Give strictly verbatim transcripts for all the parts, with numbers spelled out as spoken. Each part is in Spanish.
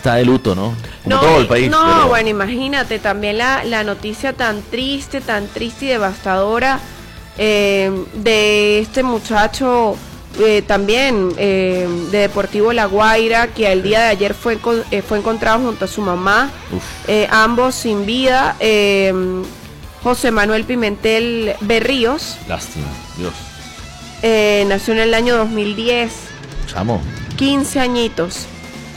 está de luto, ¿no? Como no, todo el país. No, pero... bueno, imagínate también la, la noticia tan triste, tan triste y devastadora eh, de este muchacho eh, también eh, de Deportivo La Guaira, que el día de ayer fue, eh, fue encontrado junto a su mamá, eh, ambos sin vida. Eh, José Manuel Pimentel Berríos. Lástima, Dios. Eh, nació en el año dos mil diez. Chamo. quince añitos.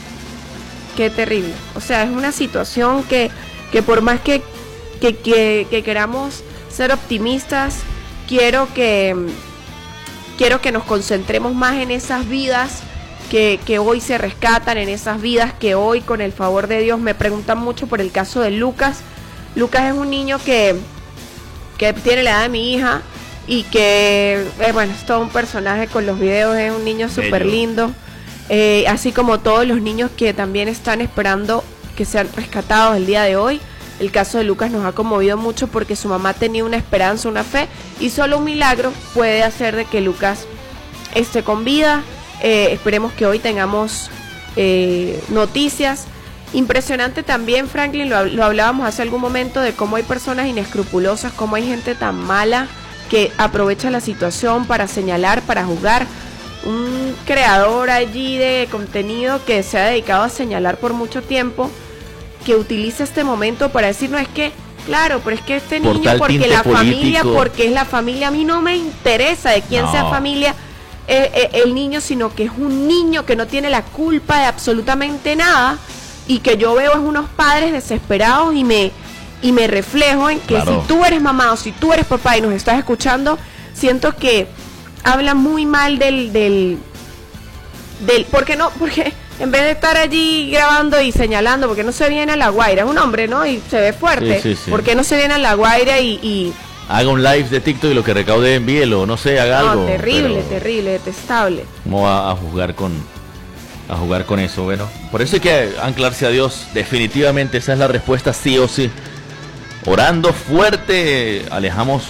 Qué terrible. O sea, es una situación que, que por más que, que, que, que queramos ser optimistas, quiero que, quiero que nos concentremos más en esas vidas que, que hoy se rescatan, en esas vidas que hoy, con el favor de Dios, me preguntan mucho por el caso de Lucas. Lucas es un niño que... que tiene la edad de mi hija y que, eh, bueno, es todo un personaje con los videos, es un niño súper lindo, eh, así como todos los niños que también están esperando que sean rescatados el día de hoy. El caso de Lucas nos ha conmovido mucho porque su mamá tenía una esperanza, una fe, y solo un milagro puede hacer de que Lucas esté con vida. Eh, esperemos que hoy tengamos eh, noticias. Impresionante también, Franklin, lo, lo hablábamos hace algún momento, de cómo hay personas inescrupulosas, cómo hay gente tan mala que aprovecha la situación para señalar, para juzgar. Un creador allí de contenido que se ha dedicado a señalar por mucho tiempo, que utiliza este momento para decir, no, es que, claro, pero es que este por niño, porque la político. familia, porque es la familia, a mí no me interesa de quién no. sea familia eh, eh, el niño, sino que es un niño que no tiene la culpa de absolutamente nada. Y que yo veo es unos padres desesperados y me, y me reflejo en que claro. Si tú eres mamá o si tú eres papá y nos estás escuchando, siento que habla muy mal del, del, del, ¿por qué no? Porque en vez de estar allí grabando y señalando, porque no se viene a La Guaira, es un hombre, ¿no? Y se ve fuerte, sí, sí, sí. ¿Por qué no se viene a La Guaira y, y... haga un live de TikTok y lo que recaude envíelo, no sé, haga no, algo? terrible, terrible, detestable. ¿Cómo va a juzgar con... a jugar con eso? Bueno, por eso hay que anclarse a Dios, definitivamente esa es la respuesta, sí o sí. Orando fuerte, alejamos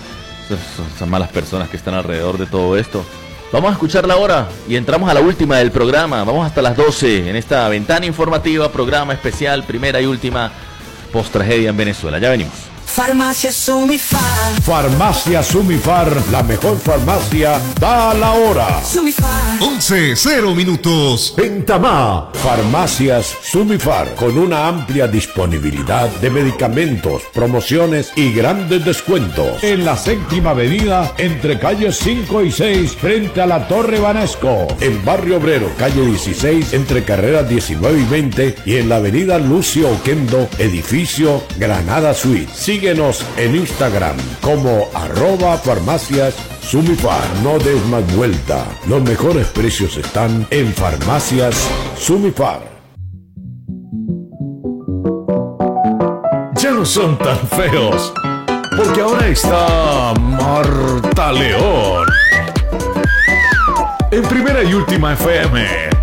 esas, esas malas personas que están alrededor de todo esto. Vamos a escucharla ahora y entramos a la última del programa. Vamos hasta las doce en esta ventana informativa, programa especial, primera y última post tragedia en Venezuela. Ya venimos. Farmacia Sumifar. Farmacia Sumifar, la mejor farmacia, da la hora. Sumifar. once, cero minutos. En Tamá, Farmacias Sumifar, con una amplia disponibilidad de medicamentos, promociones y grandes descuentos. En la séptima avenida, entre calles cinco y seis, frente a la Torre Banesco. En Barrio Obrero, calle dieciséis, entre carreras diecinueve y veinte. Y en la avenida Lucio Oquendo, edificio Granada Suite. Síguenos en Instagram como arroba farmacias Sumifar. No des más vuelta. Los mejores precios están en Farmacias Sumifar. Ya no son tan feos, porque ahora está Marta León. En Primera y Última F M.